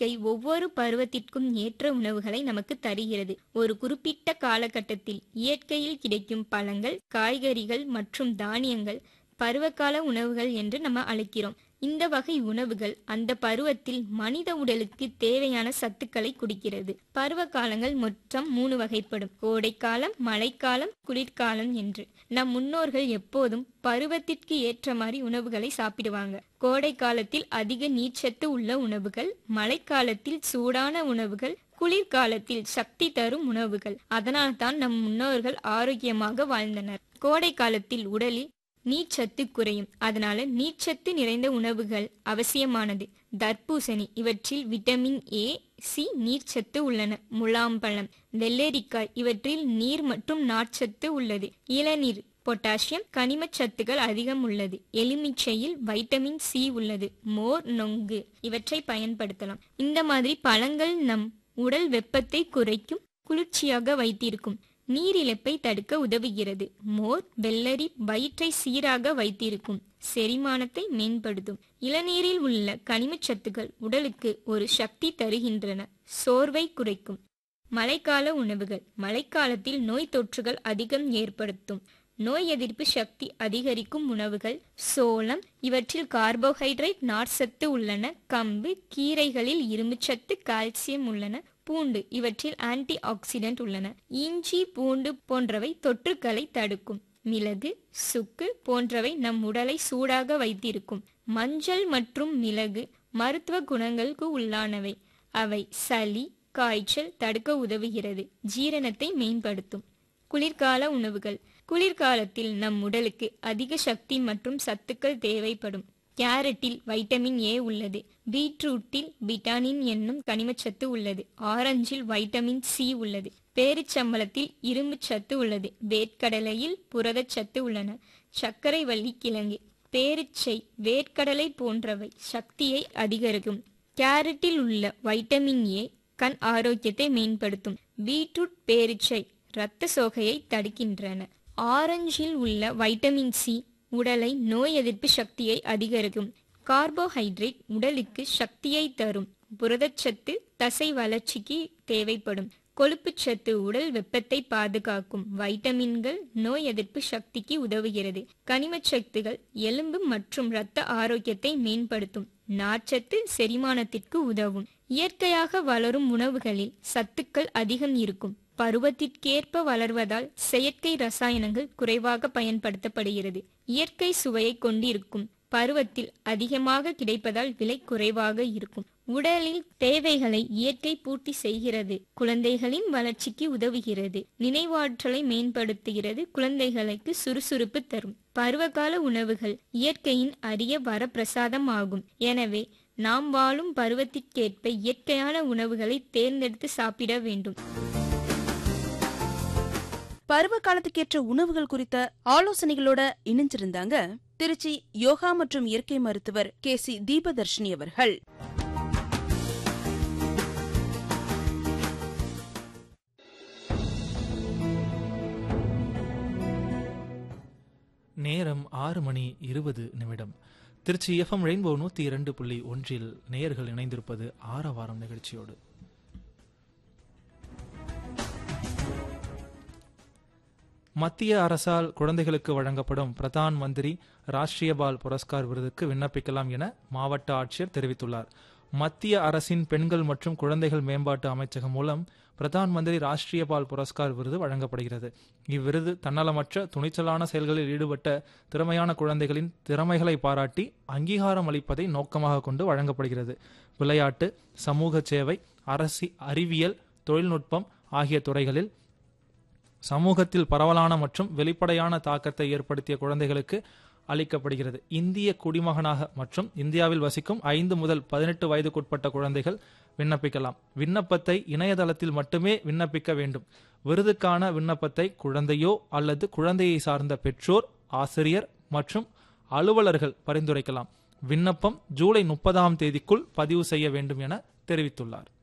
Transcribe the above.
இயற்கை ஒவ்வொரு பருவத்திற்கும் ஏற்ற உணவுகளை நமக்கு தருகிறது. ஒரு குறிப்பிட்ட காலகட்டத்தில் இயற்கையில் கிடைக்கும் பழங்கள், காய்கறிகள் மற்றும் தானியங்கள் பருவகால உணவுகள் என்று நம்ம அழைக்கிறோம். இந்த வகை உணவுகள் அந்த பருவத்தில் மனித உடலுக்கு தேவையான சத்துக்களை குடிக்கிறது. பருவ காலங்கள் மொத்தம் 3 வகைப்படும்: கோடைக்காலம், மழைக்காலம், குளிர்காலம் என்று. நம் முன்னோர்கள் எப்போதும் பருவத்திற்கு ஏற்ற மாதிரி உணவுகளை சாப்பிடுவாங்க. கோடை காலத்தில் அதிக நீர்ச்சத்து உள்ள உணவுகள், மழைக்காலத்தில் சூடான உணவுகள், குளிர்காலத்தில் சக்தி தரும் உணவுகள். அதனால் தான் நம் முன்னோர்கள் ஆரோக்கியமாக வாழ்ந்தனர். கோடை காலத்தில் உடலில் நீர்ச்சத்து குறையும். அதனால நீர்ச்சத்து நிறைந்த உணவுகள் அவசியமானது. தர்பூசணி, இவற்றில் விட்டமின் ஏ, சி நீர்ச்சத்து உள்ளன. முலாம்பழம், வெள்ளரிக்காய், இவற்றில் நீர் மற்றும் நார்ச்சத்து உள்ளது. இளநீர் பொட்டாசியம், கனிமச்சத்துக்கள் அதிகம் உள்ளது. எலுமிச்சையில் வைட்டமின் சி உள்ளது. மோர், நொங்கு இவற்றை பயன்படுத்தலாம். இந்த மாதிரி பழங்கள் நம் உடல் வெப்பத்தை குறைக்கும், குளிர்ச்சியாக வைத்திருக்கும், நீரிழப்பை தடுக்க உதவுகிறது. மோர், வெள்ளரி வயிற்றை சீராக வைத்திருக்கும், செரிமானத்தை மேம்படுத்தும். இளநீரில் உள்ள கனிமச்சத்துக்கள் உடலுக்கு ஒரு சக்தி தருகின்றன, சோர்வை குறைக்கும். மழைக்கால உணவுகள். மழைக்காலத்தில் நோய் தொற்றுகள் அதிகம் ஏற்படுத்தும், நோய் எதிர்ப்பு சக்தி அதிகரிக்கும் உணவுகள். சோளம், இவற்றில் கார்போஹைட்ரேட், நார்ச்சத்து உள்ளன. கம்பு, கீரைகளில் இரும்புச்சத்து, கால்சியம் உள்ளன. பூண்டு, இவற்றில் ஆன்டி ஆக்சிடென்ட் உள்ளன. இஞ்சி, பூண்டு போன்றவை தொற்றுக்களை தடுக்கும். மிளகு, சுக்கு போன்றவை நம் உடலை சூடாக வைத்திருக்கும். மஞ்சள் மற்றும் மிளகு மருத்துவ குணங்களுக்கு உள்ளானவை. அவை சளி, காய்ச்சல் தடுக்க உதவுகிறது, ஜீரணத்தை மேம்படுத்தும். குளிர்கால உணவுகள். குளிர்காலத்தில் நம் உடலுக்கு அதிக சக்தி மற்றும் சத்துக்கள் தேவைப்படும். கேரட்டில் வைட்டமின் ஏ உள்ளது. பீட்ரூட்டில் விட்டாமின் என்னும் கனிமச்சத்து உள்ளது. ஆரஞ்சில் வைட்டமின் சி உள்ளது. பேரிச்சம்பழத்தில் இரும்பு சத்து உள்ளது. வேர்க்கடலையில் புரதச்சத்து உள்ளன. சர்க்கரை வள்ளி கிழங்கு, பேரிச்சை, வேர்க்கடலை போன்றவை சக்தியை அதிகரிக்கும். கேரட்டில் உள்ள வைட்டமின் ஏ கண் ஆரோக்கியத்தை மேம்படுத்தும். பீட்ரூட், பேரிச்சை இரத்த சோகையை தடுக்கின்றன. ஆரஞ்சில் உள்ள வைட்டமின் சி உடலை நோய் எதிர்ப்பு சக்தியை அதிகரிக்கும். கார்போஹைட்ரேட் உடலுக்கு சக்தியை தரும். புரதச்சத்து தசை வளர்ச்சிக்கு தேவைப்படும். கொழுப்புச்சத்து உடல் வெப்பத்தை பாதுகாக்கும். வைட்டமின்கள் நோய் எதிர்ப்பு சக்திக்கு உதவுகிறது. கனிமச்சத்துகள் எலும்பு மற்றும் இரத்த ஆரோக்கியத்தை மேம்படுத்தும். நார்ச்சத்து செரிமானத்திற்கு உதவும். இயற்கையாக வளரும் உணவுகளில் சத்துக்கள் அதிகம் இருக்கும். பருவத்திற்கேற்ப வளர்வதால் செயற்கை ரசாயனங்கள் குறைவாக பயன்படுத்தப்படுகிறது. இயற்கை சுவையை கொண்டிருக்கும். பருவத்தில் அதிகமாக கிடைப்பதால் விலை குறைவாக இருக்கும். உடலில் தேவைகளை இயற்கை பூர்த்தி செய்கிறது. குழந்தைகளின் வளர்ச்சிக்கு உதவுகிறது. நினைவாற்றலை மேம்படுத்துகிறது. குழந்தைகளுக்கு சுறுசுறுப்பு தரும். பருவகால உணவுகள் இயற்கையின் அரிய வரப்பிரசாதம் ஆகும். எனவே நாம் வாழும் பருவத்திற்கேற்ப இயற்கையான உணவுகளை தேர்ந்தெடுத்து சாப்பிட வேண்டும். பருவ காலத்துக்கேற்ற உணவுகள் குறித்த ஆலோசனைகளோட இணைஞ்சிருந்தாங்க திருச்சி யோகா மற்றும் இயற்கை மருத்துவர் KC தீபதர்ஷினி அவர்கள். நேரம் 6:20. திருச்சி FM ரெயின்போ 102.1 நேயர்கள் இணைந்திருப்பது ஆரவாரம் நிகழ்ச்சியோடு. மத்திய அரசால் குழந்தைகளுக்கு வழங்கப்படும் பிரதான் மந்திரி ராஷ்டிரிய பால் புரஸ்கார் விருதுக்கு விண்ணப்பிக்கலாம் என மாவட்ட ஆட்சியர் தெரிவித்துள்ளார். மத்திய அரசின் பெண்கள் மற்றும் குழந்தைகள் மேம்பாட்டு அமைச்சகம் மூலம் பிரதான் மந்திரி ராஷ்டிரிய பால் புரஸ்கார் விருது வழங்கப்படுகிறது. இவ்விருது தன்னலமற்ற துணிச்சலான செயல்களில் ஈடுபட்ட திறமையான குழந்தைகளின் திறமைகளை பாராட்டி அங்கீகாரம் அளிப்பதை நோக்கமாக கொண்டு வழங்கப்படுகிறது. விளையாட்டு, சமூக சேவை, அறிவியல், தொழில்நுட்பம் ஆகிய துறைகளில் சமூகத்தில் பரவலான மற்றும் வெளிப்படையான தாக்கத்தை ஏற்படுத்திய குழந்தைகளுக்கு அளிக்கப்படுகிறது. இந்திய குடிமகனாக மற்றும் இந்தியாவில் வசிக்கும் 5 முதல் 18 வயதுக்குட்பட்ட குழந்தைகள் விண்ணப்பிக்கலாம். விண்ணப்பத்தை இணையதளத்தில் மட்டுமே விண்ணப்பிக்க வேண்டும். விருதுக்கான விண்ணப்பத்தை குழந்தையோ அல்லது குழந்தையை சார்ந்த பெற்றோர், ஆசிரியர் மற்றும் அலுவலர்கள் பரிந்துரைக்கலாம். விண்ணப்பம் ஜூலை 30ஆம் தேதிக்குள் பதிவு செய்ய வேண்டும் என தெரிவித்துள்ளார்.